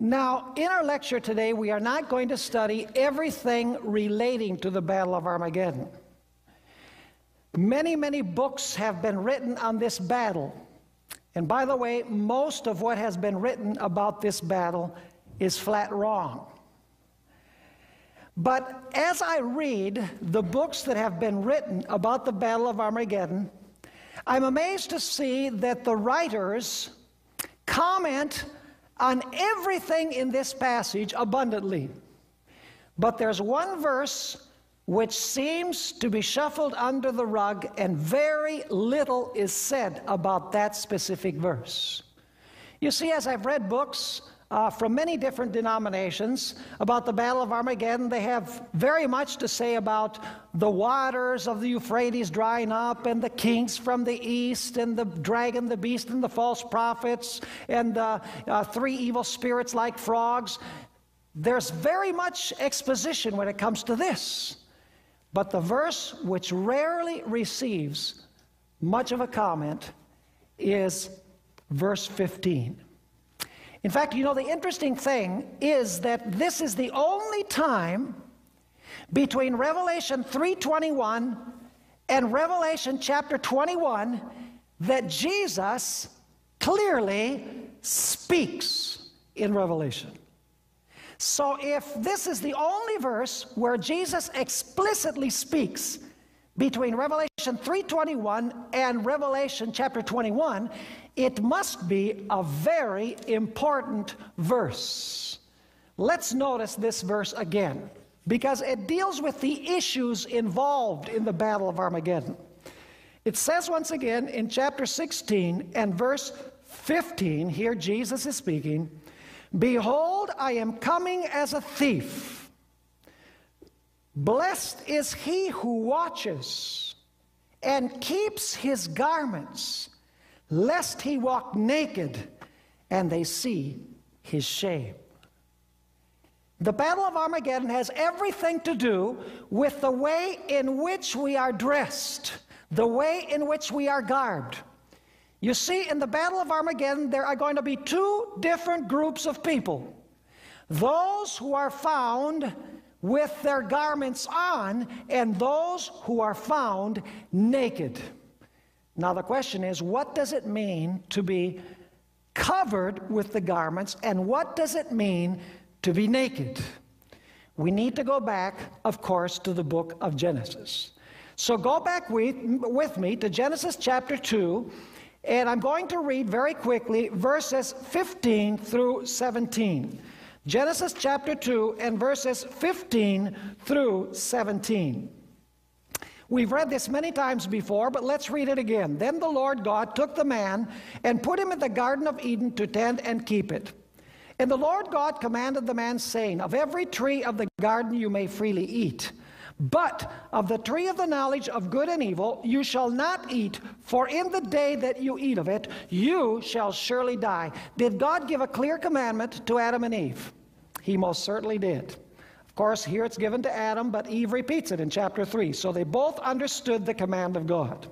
Now, in our lecture today, we are not going to study everything relating to the Battle of Armageddon. Many, many books have been written on this battle. And by the way, most of what has been written about this battle is flat wrong. But as I read the books that have been written about the Battle of Armageddon, I'm amazed to see that the writers comment on everything in this passage abundantly. But there's one verse which seems to be shuffled under the rug, and very little is said about that specific verse. You see, as I've read books from many different denominations about the Battle of Armageddon, they have very much to say about the waters of the Euphrates drying up, and the kings from the east, and the dragon, the beast, and the false prophets, and three evil spirits like frogs. There's very much exposition when it comes to this. But the verse which rarely receives much of a comment is verse 15. In fact, you know, the interesting thing is that this is the only time between Revelation 3:21 and Revelation chapter 21 that Jesus clearly speaks in Revelation. So if this is the only verse where Jesus explicitly speaks between Revelation 3:21 and Revelation chapter 21, it must be a very important verse. Let's notice this verse again, because it deals with the issues involved in the Battle of Armageddon. It says once again in chapter 16 and verse 15, here Jesus is speaking, "Behold, I am coming as a thief. Blessed is he who watches and keeps his garments, lest he walk naked and they see his shame." The Battle of Armageddon has everything to do with the way in which we are dressed, the way in which we are garbed. You see, in the Battle of Armageddon, there are going to be two different groups of people. Those who are found with their garments on, and those who are found naked. Now the question is, what does it mean to be covered with the garments, and what does it mean to be naked? We need to go back, of course, to the book of Genesis. So go back with me to Genesis chapter 2, and I'm going to read very quickly verses 15 through 17. Genesis chapter 2 and verses 15 through 17. We've read this many times before, but let's read it again. "Then the Lord God took the man and put him in the Garden of Eden to tend and keep it. And the Lord God commanded the man, saying, Of every tree of the garden you may freely eat, but of the tree of the knowledge of good and evil you shall not eat, for in the day that you eat of it, you shall surely die." Did God give a clear commandment to Adam and Eve? He most certainly did. Of course, here it's given to Adam, but Eve repeats it in chapter 3. So they both understood the command of God.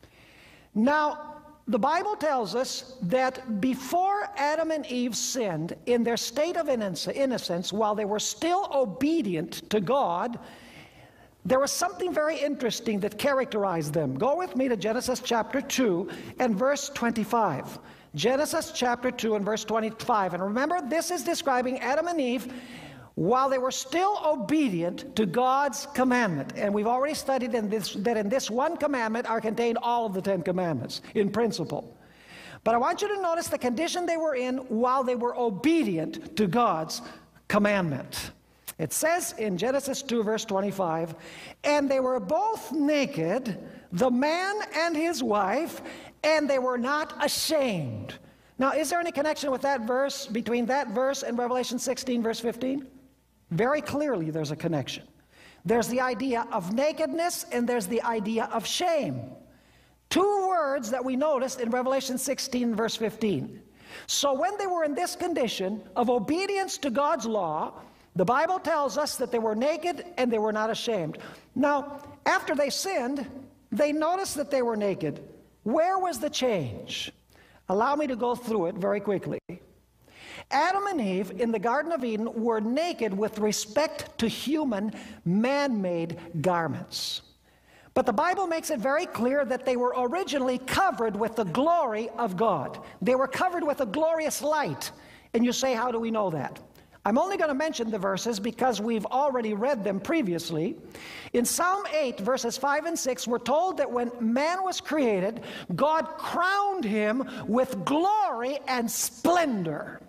Now, the Bible tells us that before Adam and Eve sinned, in their state of innocence, while they were still obedient to God, there was something very interesting that characterized them. Go with me to Genesis chapter 2 and verse 25. Genesis chapter 2 and verse 25. And remember, this is describing Adam and Eve while they were still obedient to God's commandment. And we've already studied that in this one commandment are contained all of the 10 commandments in principle. But I want you to notice the condition they were in while they were obedient to God's commandment. It says in Genesis 2 verse 25, "And they were both naked, the man and his wife, and they were not ashamed." Now, is there any connection with that verse, between that verse and Revelation 16 verse 15? Very clearly there's a connection. There's the idea of nakedness and there's the idea of shame. Two words that we noticed in Revelation 16 verse 15. So when they were in this condition of obedience to God's law, the Bible tells us that they were naked and they were not ashamed. Now, after they sinned, they noticed that they were naked. Where was the change? Allow me to go through it very quickly. Adam and Eve in the Garden of Eden were naked with respect to human man-made garments. But the Bible makes it very clear that they were originally covered with the glory of God. They were covered with a glorious light. And you say, how do we know that? I'm only going to mention the verses because we've already read them previously. In Psalm 8, verses 5 and 6, we're told that when man was created, God crowned him with glory and splendor.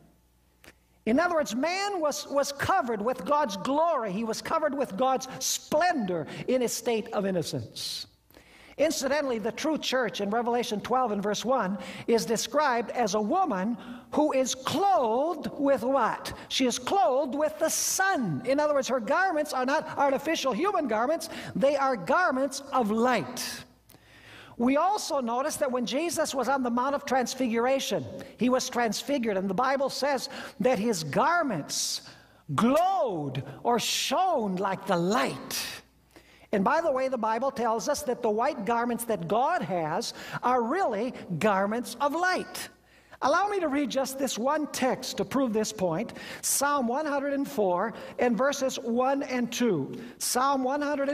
In other words, man was covered with God's glory. He was covered with God's splendor in his state of innocence. Incidentally, the true church in Revelation 12 and verse 1 is described as a woman who is clothed with what? She is clothed with the sun. In other words, her garments are not artificial human garments. They are garments of light. We also notice that when Jesus was on the Mount of Transfiguration, he was transfigured, and the Bible says that his garments glowed or shone like the light. And by the way, the Bible tells us that the white garments that God has are really garments of light. Allow me to read just this one text to prove this point. Psalm 104 and verses 1 and 2. Psalm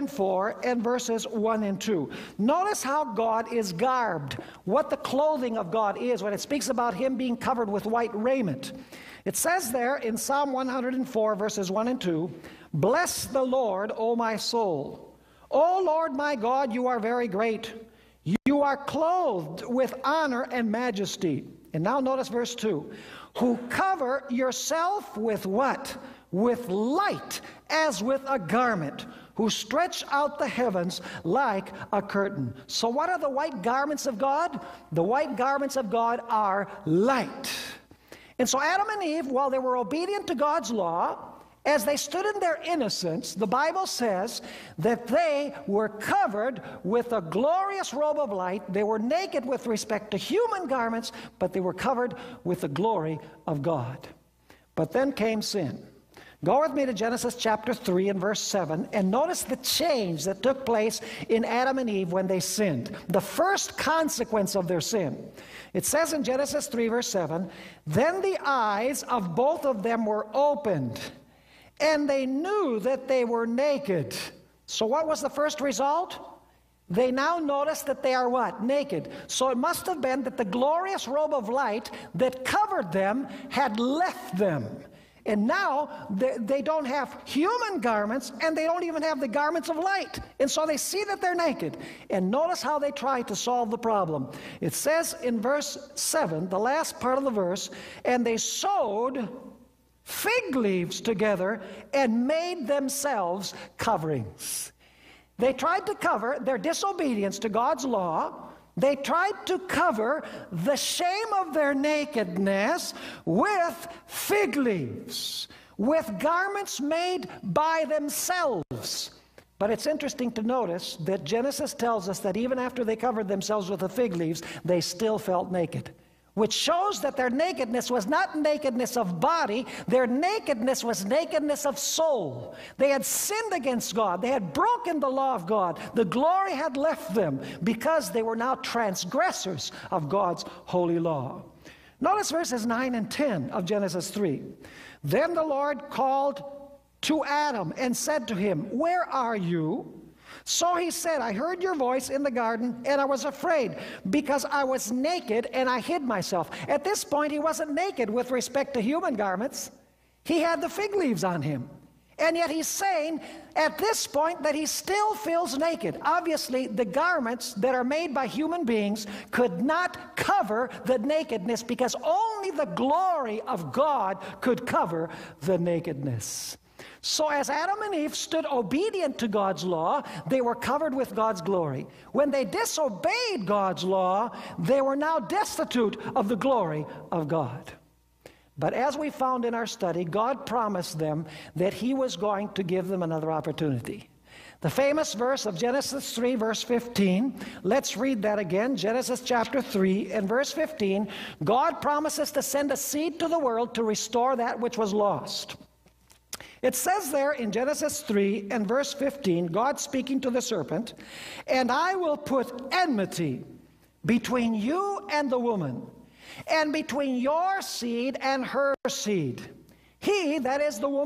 104 and verses 1 and 2. Notice how God is garbed, what the clothing of God is when it speaks about him being covered with white raiment. It says there in Psalm 104 verses 1 and 2, "Bless the Lord, O my soul. O Lord my God, you are very great. You are clothed with honor and majesty." And now notice verse 2. "Who cover yourself with what? With light as with a garment. Who stretch out the heavens like a curtain." So what are the white garments of God? The white garments of God are light. And so Adam and Eve, while they were obedient to God's law, as they stood in their innocence, the Bible says that they were covered with a glorious robe of light. They were naked with respect to human garments, but they were covered with the glory of God. But then came sin. Go with me to Genesis chapter 3 and verse 7, and notice the change that took place in Adam and Eve when they sinned. The first consequence of their sin. It says in Genesis 3 verse 7, "Then the eyes of both of them were opened, and they knew that they were naked." So what was the first result? They now notice that they are what? Naked. So it must have been that the glorious robe of light that covered them had left them. And now they don't have human garments, and they don't even have the garments of light. And so they see that they're naked. And notice how they try to solve the problem. It says in verse 7, the last part of the verse, "And they sewed fig leaves together and made themselves coverings." They tried to cover their disobedience to God's law. They tried to cover the shame of their nakedness with fig leaves, with garments made by themselves. But it's interesting to notice that Genesis tells us that even after they covered themselves with the fig leaves, they still felt naked, which shows that their nakedness was not nakedness of body. Their nakedness was nakedness of soul. They had sinned against God. They had broken the law of God. The glory had left them because they were now transgressors of God's holy law. Notice verses 9 and 10 of Genesis 3. "Then the Lord called to Adam and said to him, 'Where are you?' So he said, 'I heard your voice in the garden, and I was afraid, because I was naked and I hid myself.'" At this point, he wasn't naked with respect to human garments. He had the fig leaves on him. And yet he's saying at this point that he still feels naked. Obviously, the garments that are made by human beings could not cover the nakedness, because only the glory of God could cover the nakedness. So as Adam and Eve stood obedient to God's law, they were covered with God's glory. When they disobeyed God's law, they were now destitute of the glory of God. But as we found in our study, God promised them that he was going to give them another opportunity. The famous verse of Genesis 3, verse 15, let's read that again. Genesis chapter 3 and verse 15, God promises to send a seed to the world to restore that which was lost. It says there in Genesis 3 and verse 15, God speaking to the serpent, "And I will put enmity between you and the woman, and between your seed and her seed. He, that is the woman,